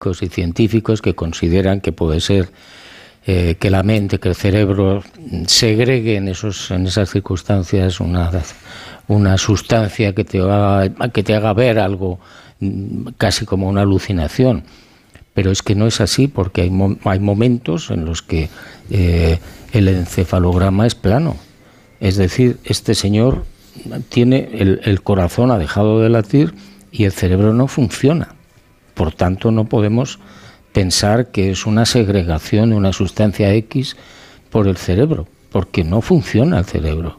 y científicos que consideran que puede ser que la mente, que el cerebro segregue en esas circunstancias una sustancia que te haga ver algo casi como una alucinación. Pero es que no es así, porque hay momentos en los que el encefalograma es plano. Es decir, este señor tiene el corazón ha dejado de latir y el cerebro no funciona. Por tanto, no podemos pensar que es una segregación de una sustancia X por el cerebro, porque no funciona el cerebro.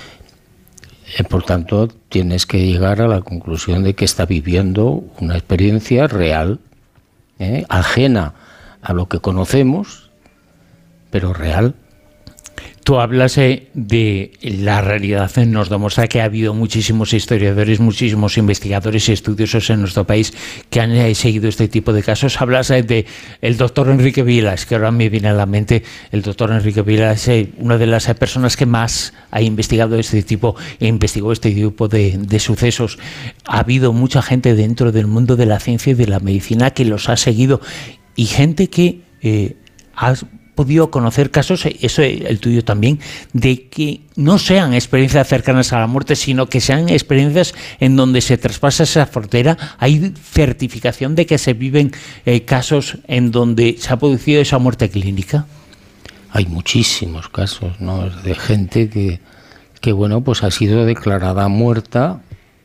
Por tanto, tienes que llegar a la conclusión de que está viviendo una experiencia real, ajena a lo que conocemos, pero real. Tú hablas de la realidad, nos demuestra que ha habido muchísimos historiadores, muchísimos investigadores y estudiosos en nuestro país que han seguido este tipo de casos. Hablas de el doctor Enrique Vilas, que ahora me viene a la mente. El doctor Enrique Vilas es una de las personas que más ha investigado este tipo e investigó este tipo de sucesos. Ha habido mucha gente dentro del mundo de la ciencia y de la medicina que los ha seguido, y gente que ha podido conocer casos, eso el tuyo también, de que no sean experiencias cercanas a la muerte, sino que sean experiencias en donde se traspasa esa frontera. Hay certificación de que se viven casos en donde se ha producido esa muerte clínica. Hay muchísimos casos, ¿no?, de gente que bueno, pues ha sido declarada muerta.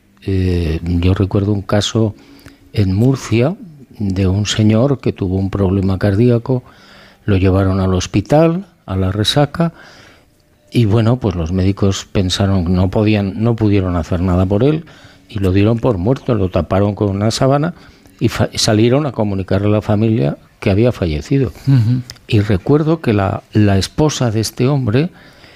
Yo recuerdo un caso en Murcia de un señor que tuvo un problema cardíaco. Lo llevaron al hospital, a la Resaca, y bueno, pues los médicos pensaron que no pudieron hacer nada por él y lo dieron por muerto, lo taparon con una sábana y salieron a comunicarle a la familia que había fallecido. Uh-huh. Y recuerdo que la esposa de este hombre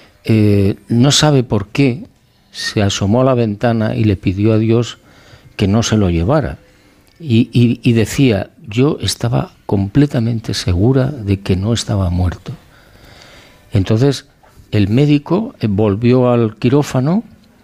no sabe por qué se asomó a la ventana y le pidió a Dios que no se lo llevara. Y decía, yo estaba completamente segura de que no estaba muerto. Entonces el médico volvió al quirófano,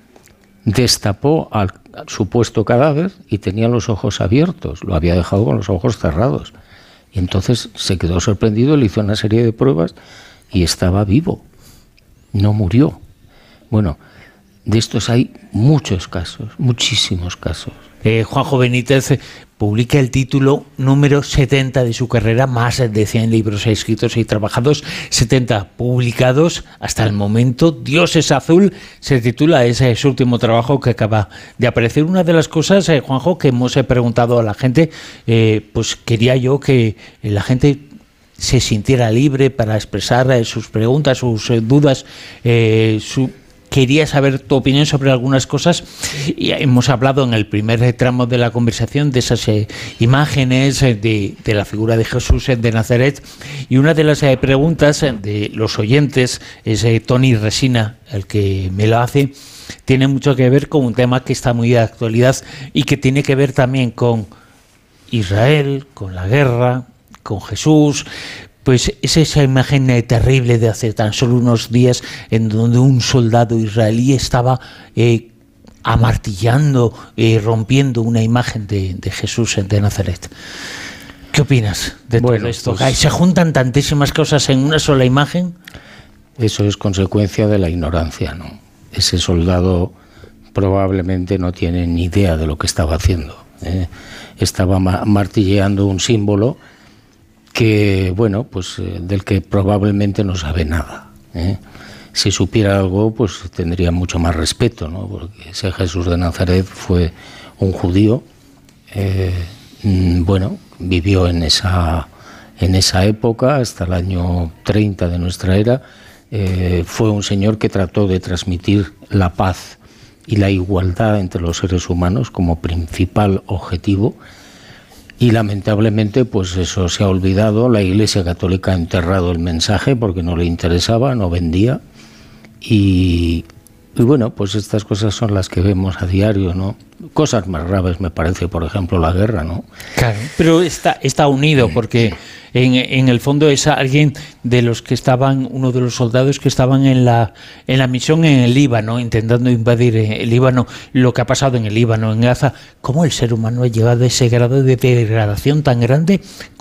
destapó al supuesto cadáver y tenía los ojos abiertos, lo había dejado con los ojos cerrados. Y entonces se quedó sorprendido, le hizo una serie de pruebas y estaba vivo, no murió. Bueno, de estos hay muchos casos, muchísimos casos. Juanjo Benítez publica el título número 70 de su carrera, más de 100 libros escritos y trabajados, 70 publicados hasta el momento. Dios es azul se titula, ese es su último trabajo que acaba de aparecer. Una de las cosas, Juanjo, que hemos preguntado a la gente, pues quería yo que la gente se sintiera libre para expresar sus preguntas, sus dudas, quería saber tu opinión sobre algunas cosas, y hemos hablado en el primer tramo de la conversación de esas imágenes de la figura de Jesús de Nazaret, y una de las preguntas de los oyentes es Tony Resina, el que me lo hace. Tiene mucho que ver con un tema que está muy de actualidad y que tiene que ver también con Israel, con la guerra, con Jesús. Pues es esa imagen terrible de hace tan solo unos días en donde un soldado israelí estaba amartillando, rompiendo una imagen de Jesús de Nazaret. ¿Qué opinas de todo esto? Pues, ¿se juntan tantísimas cosas en una sola imagen? Eso es consecuencia de la ignorancia, ¿no? Ese soldado probablemente no tiene ni idea de lo que estaba haciendo. Estaba martilleando un símbolo que, bueno, pues del que probablemente no sabe nada. Si supiera algo, pues tendría mucho más respeto, ¿no? Porque ese Jesús de Nazaret fue un judío, bueno, vivió en esa época hasta el año 30 de nuestra era. Fue un señor que trató de transmitir la paz y la igualdad entre los seres humanos como principal objetivo. Y lamentablemente pues eso se ha olvidado. La Iglesia Católica ha enterrado el mensaje porque no le interesaba, no vendía. Y bueno, pues estas cosas son las que vemos a diario, ¿no? Cosas más graves me parece, por ejemplo, la guerra, ¿no? Claro, pero está unido porque en el fondo es alguien de los que estaban, uno de los soldados que estaban en la misión en el Líbano, intentando invadir el Líbano, lo que ha pasado en el Líbano, en Gaza. ¿Cómo el ser humano ha llegado a ese grado de degradación tan grande